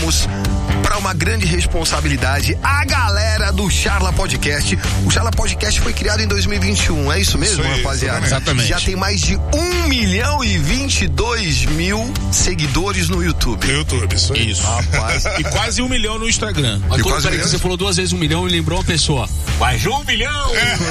trouxemos para uma grande responsabilidade a galera do Charla Podcast. O Charla Podcast foi criado em 2021, é isso mesmo, rapaziada? Exatamente. Já tem mais de 1.022.000 seguidores no YouTube. Isso aí. Isso. Rapaz. E quase 1 milhão no Instagram. Mas quando você falou 2 vezes 1 milhão e lembrou uma pessoa. Mais de 1 milhão!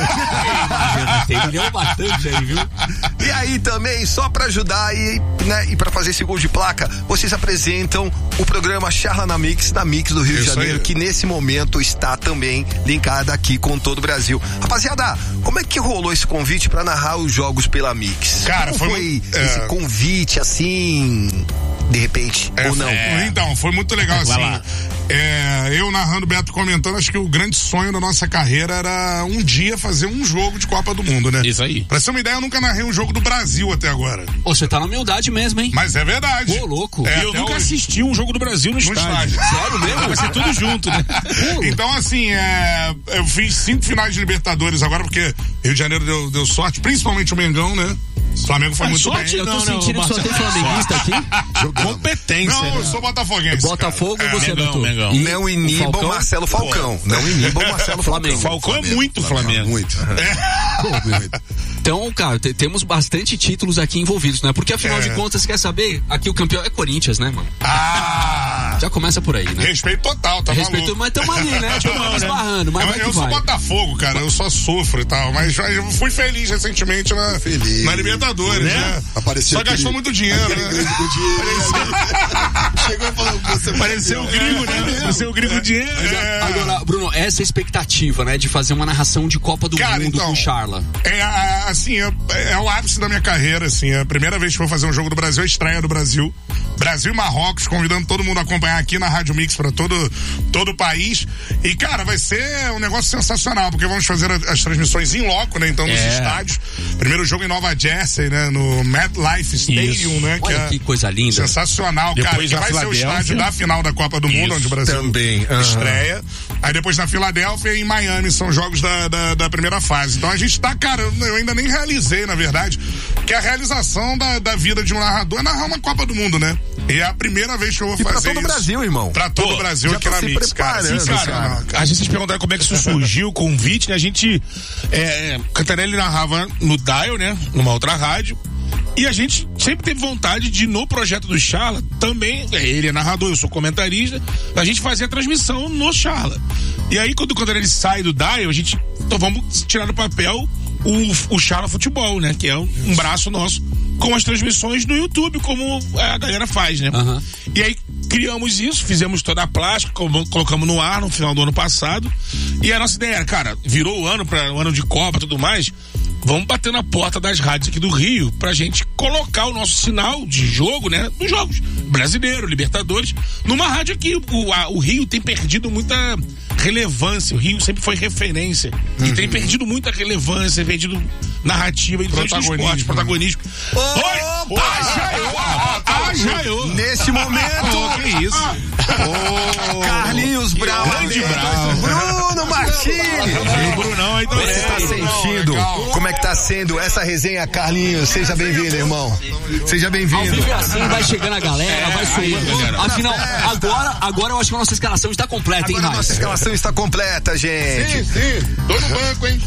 Tem milhão bastante aí, viu? E aí também, só pra ajudar e pra fazer esse gol de placa, vocês apresentam o programa Charla na Mix, da Mix do Rio de Janeiro, que nesse momento está também linkado aqui com todo o Brasil. Rapaziada, como é que rolou esse convite pra narrar os jogos pela Mix? Cara, como foi esse convite, assim, de repente, ou não? Então, foi muito legal, assim. Eu narrando, Beto comentando, acho que o grande sonho da nossa carreira era um dia fazer um jogo de Copa do Mundo, né? Isso aí. Pra ser uma ideia, eu nunca narrei um jogo do Brasil até agora. Ô, você tá na humildade mesmo, hein? Mas é verdade. Pô, louco. Eu nunca assisti um jogo do Brasil no estádio. Sério mesmo? Vai ser tudo junto, né? Então, assim, eu fiz 5 finais de Libertadores agora, porque Rio de Janeiro deu sorte, principalmente o Mengão, né? O Flamengo foi muito sorte, bem. Eu tô sentindo que só tem flamenguista aqui. Competência. Não, eu sou botafoguense. Botafogo, você é Mengão. Não inibam o Marcelo Falcão. Não inibam o Marcelo Falcão. Falcão é muito Flamengo. Muito. Então, cara, temos bastante títulos aqui envolvidos, né? Porque afinal de contas, quer saber? Aqui o campeão é Corinthians, né, mano? Já começa por aí, né? Respeito total, tá Respeito, maluco. mas tamo ali, né? Estamos esbarrando, mas vai que eu sou Botafogo, cara, eu só sofro e tal, mas eu fui feliz recentemente na Libertadores, né? Apareceu só gastou muito dinheiro, né? Chegou e falou, você pareceu o gringo, né? Pareceu o gringo dinheiro. Agora, Bruno, essa expectativa, né, de fazer uma narração de Copa do Mundo então, com o Charla. Assim, é o ápice da minha carreira, assim, é a primeira vez que vou fazer um jogo do Brasil, a estreia do Brasil. Brasil e Marrocos, convidando todo mundo a acompanhar aqui na Rádio Mix pra todo o país. E, cara, vai ser um negócio sensacional, porque vamos fazer as transmissões em loco, né? Então, nos estádios. Primeiro jogo em Nova Jersey, né? No MetLife Stadium, né? Olha que coisa linda. Sensacional, depois cara. Que vai ser o estádio da final da Copa do Mundo, onde o Brasil também estreia. Aí depois na Filadélfia e em Miami são jogos da primeira fase. Então a gente tá, cara, eu ainda nem realizei, na verdade, que a realização da vida de um narrador é narrar uma Copa do Mundo, né? E é a primeira vez que eu vou fazer isso. Pra todo o Brasil, irmão. Pra todo o Brasil aqui na Mix, cara. A gente se perguntar como é que isso surgiu, o convite, né? A gente, Cantarelli narrava no Dial, né? Numa outra rádio. E a gente sempre teve vontade de, no projeto do Charla, também, ele é narrador, eu sou comentarista, a gente fazia a transmissão no Charla. E aí, quando ele sai do Dial, a gente, então vamos tirar do papel o Charla Futebol, né? Que é um braço nosso com as transmissões no YouTube, como a galera faz, né? E aí, criamos isso, fizemos toda a plástica, colocamos no ar no final do ano passado. E a nossa ideia era, cara, virou o ano de Copa e tudo mais, vamos bater na porta das rádios aqui do Rio pra gente colocar o nosso sinal de jogo, né? Nos jogos brasileiro, Libertadores, numa rádio aqui. O Rio tem perdido muita relevância, o Rio sempre foi referência e tem perdido muita relevância, perdido narrativa e protagonismo. Jaiô! Nesse momento, que isso? Carlinhos Brau, Bruno Martins. Brunão aí também. Você tá sentindo? Como é que tá sendo essa resenha, Carlinhos? Seja bem-vindo, irmão. Seja bem-vindo. Ao vivo é assim, vai chegando a galera, vai subindo. Afinal, agora eu acho que a nossa escalação está completa, hein, Raíssa? Nossa escalação está completa, gente. Sim. Tô no banco, hein?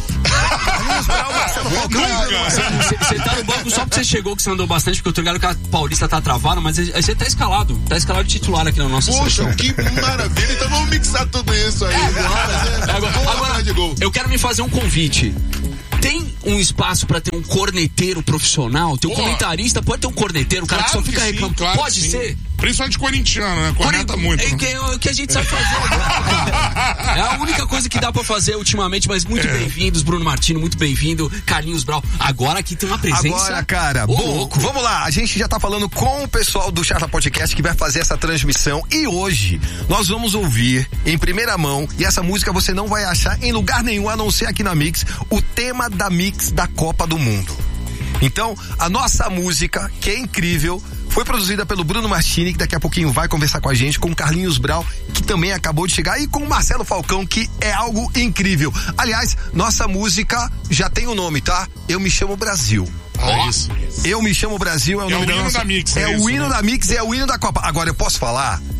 Você tá no banco só porque você chegou, que você andou bastante, porque eu tô ligado que a Paulista tá travada, mas você tá escalado. Tá escalado titular aqui na nossa seleção. Poxa, que maravilha. Então vamos mixar tudo isso aí. Agora, eu quero me fazer um convite. Tem um espaço pra ter um corneteiro profissional? Tem um comentarista, pode ter um corneteiro, o cara que só fica reclamando. Claro pode ser? Principalmente corintiano, né? Corneta muito. É o que a gente sabe fazer. É a única coisa que dá pra fazer ultimamente, mas muito bem-vindos, Bruno Martino, muito bem-vindo, Carlinhos Brau. Agora aqui tem uma presença. Agora, cara, vamos lá. A gente já tá falando com o pessoal do Charla Podcast que vai fazer essa transmissão e hoje nós vamos ouvir em primeira mão, e essa música você não vai achar em lugar nenhum a não ser aqui na Mix, o tema da Mix da Copa do Mundo. Então, a nossa música, que é incrível, foi produzida pelo Bruno Martini, que daqui a pouquinho vai conversar com a gente, com o Carlinhos Brau, que também acabou de chegar, e com o Marcelo Falcão, que é algo incrível. Aliás, nossa música já tem o nome, tá? Eu Me Chamo Brasil. Isso. Eu Me Chamo Brasil é o nome da nossa... Mix, é o hino da Mix, é o hino da Copa. Agora, eu posso falar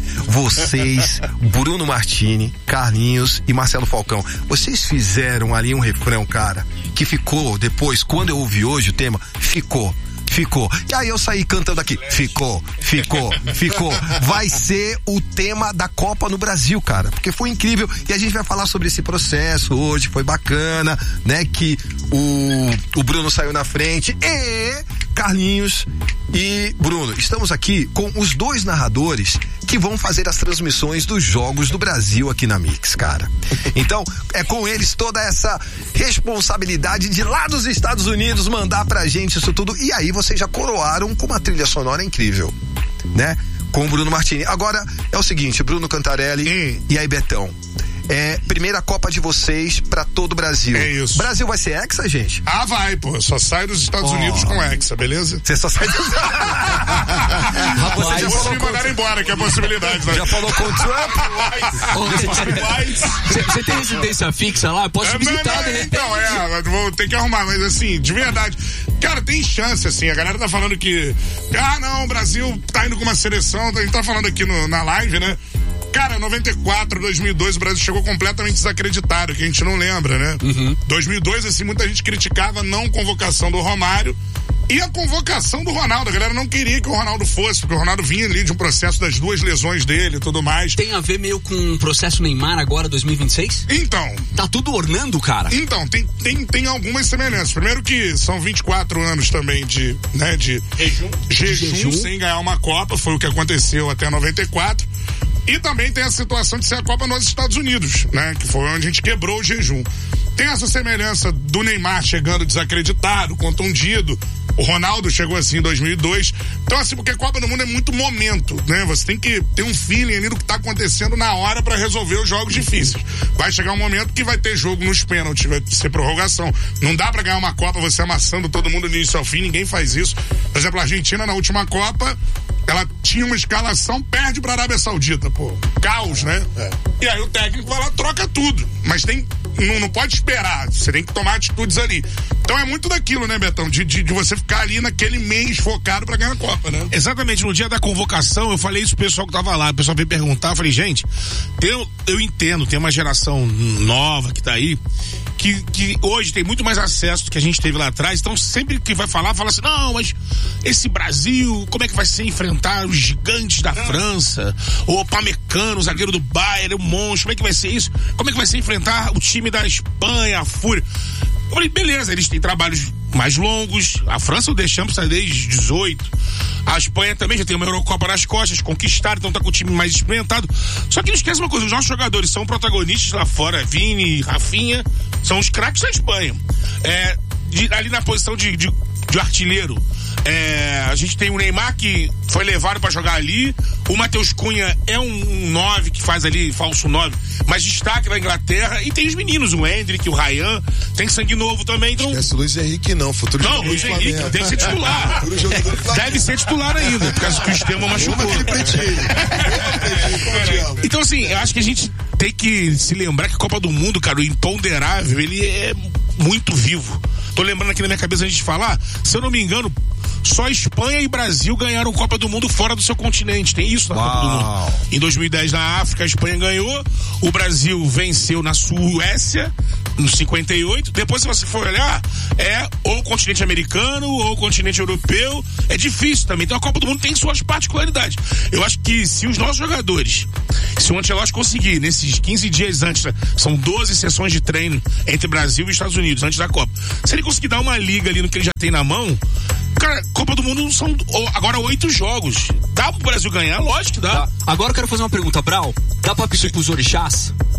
Vocês, Bruno Martini, Carlinhos e Marcelo Falcão, vocês fizeram ali um refrão, cara, que ficou depois, quando eu ouvi hoje o tema, ficou. E aí eu saí cantando aqui, ficou. Vai ser o tema da Copa no Brasil, cara, porque foi incrível e a gente vai falar sobre esse processo hoje, foi bacana, né, que o Bruno saiu na frente e Carlinhos e Bruno, estamos aqui com os dois narradores que vão fazer as transmissões dos jogos do Brasil aqui na Mix, cara. Então, é com eles toda essa responsabilidade de lá dos Estados Unidos mandar pra gente isso tudo. E aí vocês já coroaram com uma trilha sonora incrível, né? Com o Bruno Martini. Agora, é o seguinte, Bruno Cantarelli e aí Betão. Primeira Copa de vocês pra todo o Brasil. É isso. Brasil vai ser hexa, gente? Vai, pô. Só sai dos Estados Unidos com hexa, beleza? Você só sai dos... Você já falou me mandaram embora, que é a possibilidade, né? Já falou com o Trump? Você tem residência fixa lá? Posso visitar, de repente. Então, vou ter que arrumar, mas assim, de verdade. Cara, tem chance, assim. A galera tá falando que. Não, o Brasil tá indo com uma seleção. A gente tá falando aqui na live, né? Cara, 94, 2002, o Brasil chegou completamente desacreditado, que a gente não lembra, né? 2002, assim, muita gente criticava a não convocação do Romário e a convocação do Ronaldo. A galera não queria que o Ronaldo fosse, porque o Ronaldo vinha ali de um processo das 2 lesões dele e tudo mais. Tem a ver meio com o processo Neymar agora, 2026? Então. Tá tudo ornando, cara? Então, tem algumas semelhanças. Primeiro que são 24 anos também de jejum sem ganhar uma Copa, foi o que aconteceu até 94. E também tem a situação de ser a Copa nos Estados Unidos, né? Que foi onde a gente quebrou o jejum. Tem essa semelhança do Neymar chegando desacreditado, contundido. O Ronaldo chegou assim em 2002. Então, assim, porque a Copa do Mundo é muito momento, né? Você tem que ter um feeling ali do que tá acontecendo na hora pra resolver os jogos difíceis. Vai chegar um momento que vai ter jogo nos pênaltis, vai ser prorrogação. Não dá pra ganhar uma Copa você amassando todo mundo do início ao fim, ninguém faz isso. Por exemplo, a Argentina na última Copa, ela tinha uma escalação, perde pra Arábia Saudita, pô. Caos, né? E aí o técnico vai lá, troca tudo. Mas não pode esperar, você tem que tomar atitudes ali. Então é muito daquilo, né, Betão? De você ficar ali naquele mês focado pra ganhar a Copa, né? Exatamente, no dia da convocação, eu falei isso pro pessoal que tava lá, o pessoal veio perguntar, eu falei, gente, eu entendo, tem uma geração nova que tá aí, que hoje tem muito mais acesso do que a gente teve lá atrás, então sempre que vai falar, fala assim, não, mas esse Brasil, como é que vai ser enfrentar os gigantes da França, o Pamecano, o zagueiro do Bayern, o monstro, como é que vai ser isso? Como é que vai ser enfrentar o time da Espanha, a Fúria? Eu falei, beleza, eles têm trabalhos mais longos, a França o Deschamps sai desde 18, a Espanha também já tem uma Eurocopa nas costas, conquistaram, então tá com o time mais experimentado. Só que não esquece uma coisa, os nossos jogadores são protagonistas lá fora, Vini, Rafinha, são os craques da Espanha. Ali na posição de artilheiro, a gente tem o Neymar que foi levado pra jogar ali, o Matheus Cunha é um 9 que faz ali falso 9, mas destaque na Inglaterra, e tem os meninos, o Hendrick, o Ryan, tem sangue novo também, então... Esquece o Luiz Henrique não, futuro não, Luiz Henrique tem que ser titular. Deve ser titular ainda, por causa que o Estevão machucou. Então assim, eu acho que a gente tem que se lembrar que a Copa do Mundo, cara, o imponderável, ele é muito vivo. Tô lembrando aqui na minha cabeça a gente falar, se eu não me engano, só Espanha e Brasil ganharam Copa do Mundo fora do seu continente. Tem isso na Copa do Mundo. Em 2010 na África, a Espanha ganhou, o Brasil venceu na Suécia, no 58. Depois, se você for olhar, ou o continente americano ou o continente europeu. É difícil também. Então a Copa do Mundo tem suas particularidades. Eu acho que se os nossos jogadores, se o Ancelotti conseguir, nesses 15 dias antes, são 12 sessões de treino entre Brasil e Estados Unidos antes da Copa, se ele conseguir dar uma liga ali no que ele já tem na mão, cara, Copa do Mundo são agora 8 jogos. Dá pro Brasil ganhar? Lógico que dá. Agora eu quero fazer uma pergunta, Brau. Dá pra pedir pros orixás?